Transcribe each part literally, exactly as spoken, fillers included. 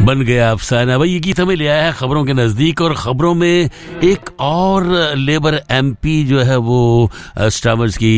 बन गया अफसाना। भाई ये गीत हमें ले आया है खबरों के नजदीक, और खबरों में एक और लेबर एमपी जो है वो स्टामर्स की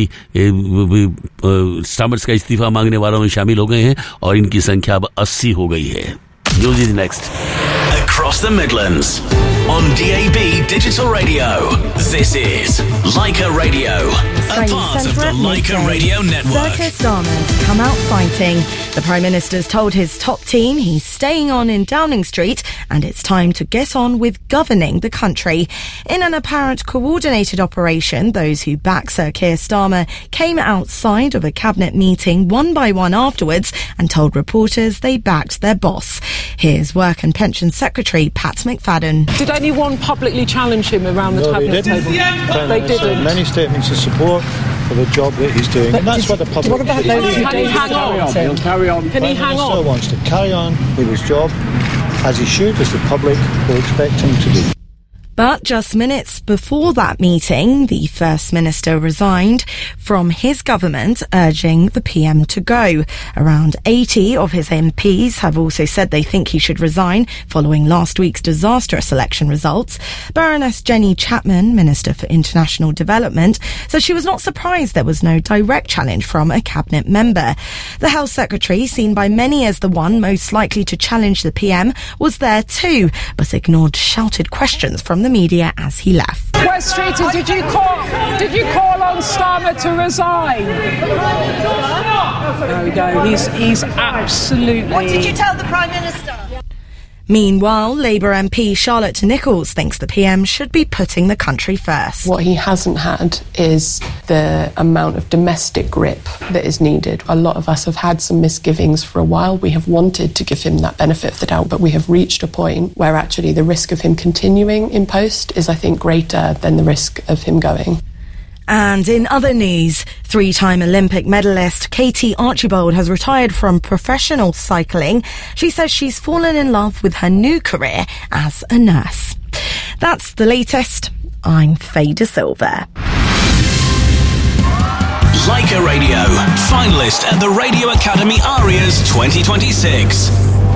स्टामर्स का इस्तीफा मांगने वालों में शामिल हो गए हैं और इनकी संख्या अब अस्सी हो गई है। News is next. Across the Midlands on D A B Digital Radio. This is Leica Radio, a part of the Leica Radio network. Sir Keir Starmer's come out fighting. The Prime Minister's told his top team he's staying on in Downing Street and it's time to get on with governing the country. In an apparent coordinated operation, those who back Sir Keir Starmer came outside of a cabinet meeting one by one afterwards and told reporters they backed their boss. Here's Work and Pensions Secretary Pat McFadden. Did anyone publicly challenge him around the no, cabinet they didn't. table? They didn't. Many statements of support for the job that he's doing, but and that's what the public. What about those who Can he hang on? He'll carry on. Can he hang on? He still wants to carry on with his job, as he should, as the public will expect him to do. But just minutes before that meeting, the First Minister resigned from his government, urging the P M to go. Around eighty of his M Ps have also said they think he should resign following last week's disastrous election results. Baroness Jenny Chapman, Minister for International Development, said she was not surprised there was no direct challenge from a cabinet member. The Health Secretary, seen by many as the one most likely to challenge the P M, was there too, but ignored shouted questions from the the media as he left. West Streeter, did you call? Did you call on Starmer to resign? There we go. He's he's absolutely. What did you tell the Prime Minister? Meanwhile, Labour M P Charlotte Nichols thinks the P M should be putting the country first. What he hasn't had is the amount of domestic grip that is needed. A lot of us have had some misgivings for a while. We have wanted to give him that benefit of the doubt, but we have reached a point where actually the risk of him continuing in post is, I think, greater than the risk of him going. And in other news, three-time Olympic medalist Katie Archibald has retired from professional cycling. She says she's fallen in love with her new career as a nurse. That's the latest. I'm Faye De Silva. Leica Radio, finalist at the Radio Academy Arias twenty twenty-six.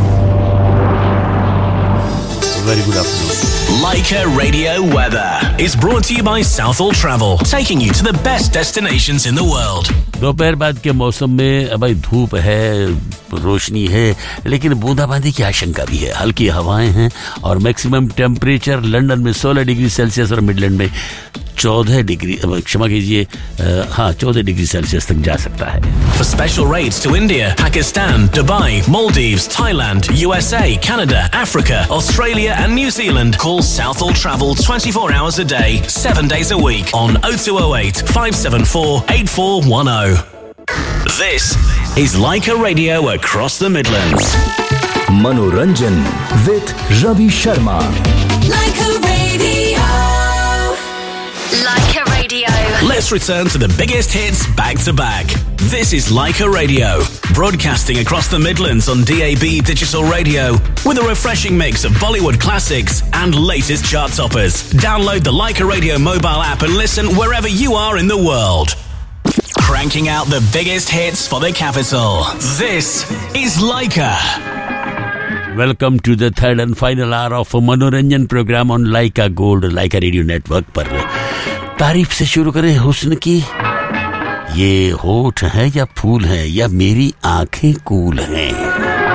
Very good afternoon. Leica Radio weather is brought to you by Southall Travel, taking you to the best destinations in the world. दोपहर बाद के मौसम में भाई धूप है, रोशनी है, लेकिन बूंदाबांदी की आशंका भी है। हल्की हवाएं हैं और मैक्सिमम टेम्परेचर लंदन में सोलह डिग्री सेल्सियस और मिडलैंड में चौदह डिग्री, क्षमा कीजिए, हाँ चौदह डिग्री सेल्सियस तक जा सकता है। For special rates to India, Pakistan, Dubai, Maldives, Thailand, U S A, Canada, Africa, Australia and New Zealand, call Southall Travel twenty-four hours a day, seven days a week on oh two oh eight, five seven four, eight four one oh. This is Leica Radio across the Midlands. Manoranjan with Ravi Sharma. Leica Radio. Leica Radio. Let's return to the biggest hits back to back. This is Leica Radio, broadcasting across the Midlands on D A B Digital Radio with a refreshing mix of Bollywood classics and latest chart toppers. Download the Leica Radio mobile app and listen wherever you are in the world. Cranking out the biggest hits for the capital. This is Leica. Welcome to the third and final hour of a Manoranjan program on Leica Gold, Leica Radio Network पर तारीफ से शुरू करें हुस्न की। ये होठ है या फूल है या मेरी आंखें कूल हैं।